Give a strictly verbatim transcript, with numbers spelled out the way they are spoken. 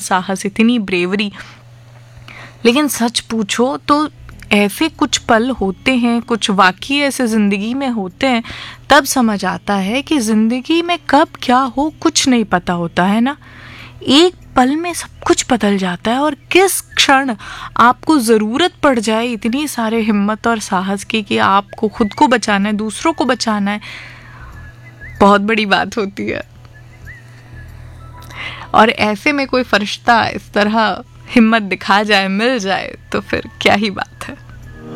साहस, इतनी ब्रेवरी। लेकिन सच पूछो तो ऐसे कुछ पल होते हैं, कुछ वाक़ये ऐसे ज़िंदगी में होते हैं, तब समझ आता है कि ज़िंदगी में कब क्या हो कुछ नहीं पता होता है ना। एक पल में सब कुछ बदल जाता है और किस क्षण आपको ज़रूरत पड़ जाए इतनी सारे हिम्मत और साहस की कि आपको खुद को बचाना है, दूसरों को बचाना है, बहुत बड़ी बात होती है। और ऐसे में कोई फरिश्ता इस तरह हिम्मत दिखा जाए, मिल जाए, तो फिर क्या ही बात।